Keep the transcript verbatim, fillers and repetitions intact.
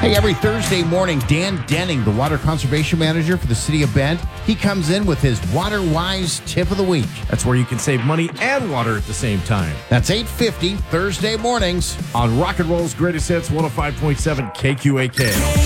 Hey, every Thursday morning, Dan Denning, the Water Conservation Manager for the City of Bend, he comes in with his Water Wise Tip of the Week. That's where you can save money and water at the same time. That's eight fifty Thursday mornings on Rock and Roll's Greatest Hits, one oh five point seven K Q A K.